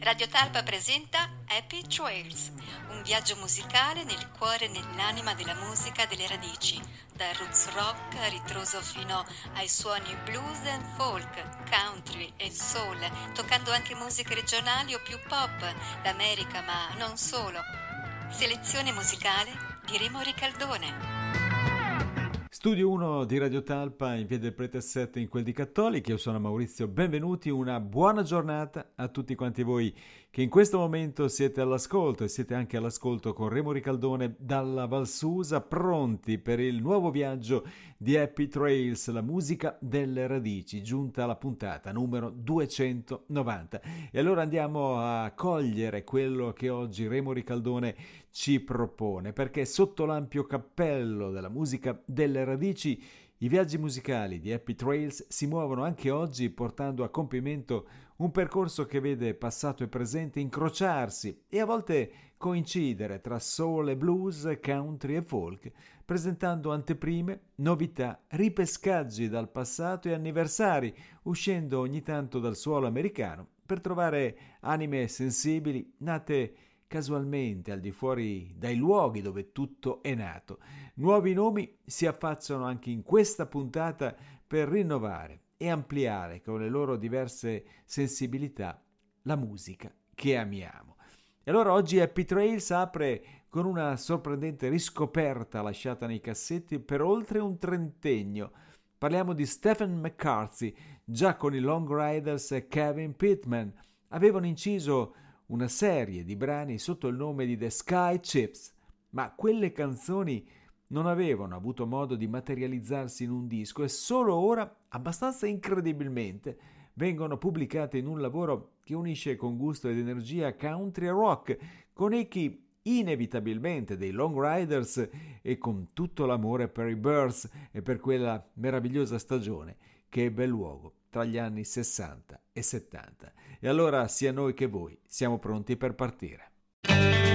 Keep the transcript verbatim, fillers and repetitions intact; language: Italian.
Radio Talpa presenta Happy Trails, un viaggio musicale nel cuore e nell'anima della musica delle radici, dal roots rock a ritroso fino ai suoni blues and folk, country e soul, toccando anche musiche regionali o più pop, l'America ma non solo. Selezione musicale di Remo Ricaldone. Studio uno di Radio Talpa in via del Prete sette in quel di Cattolica. Io sono Maurizio, benvenuti, una buona giornata a tutti quanti voi che in questo momento siete all'ascolto e siete anche all'ascolto con Remo Ricaldone dalla Valsusa, pronti per il nuovo viaggio di Happy Trails, la musica delle radici, giunta alla puntata numero duecentonovanta. E allora andiamo a cogliere quello che oggi Remo Ricaldone ci propone, perché sotto l'ampio cappello della musica delle radici i viaggi musicali di Happy Trails si muovono anche oggi portando a compimento un percorso che vede passato e presente incrociarsi e a volte coincidere tra soul e blues, country e folk, presentando anteprime, novità, ripescaggi dal passato e anniversari, uscendo ogni tanto dal suolo americano per trovare anime sensibili nate casualmente al di fuori dai luoghi dove tutto è nato. Nuovi nomi si affacciano anche in questa puntata per rinnovare e ampliare con le loro diverse sensibilità la musica che amiamo. E allora oggi Happy Trails apre con una sorprendente riscoperta lasciata nei cassetti per oltre un trentennio. Parliamo di Stephen McCarthy. Già con i Long Riders e Kevin Pittman avevano inciso una serie di brani sotto il nome di The Sky Chips, ma quelle canzoni non avevano avuto modo di materializzarsi in un disco e solo ora, abbastanza incredibilmente, vengono pubblicate in un lavoro che unisce con gusto ed energia country e rock, con echi inevitabilmente dei Long Riders e con tutto l'amore per i Birds e per quella meravigliosa stagione che ebbe luogo tra gli anni sessanta e settanta. E allora sia noi che voi siamo pronti per partire.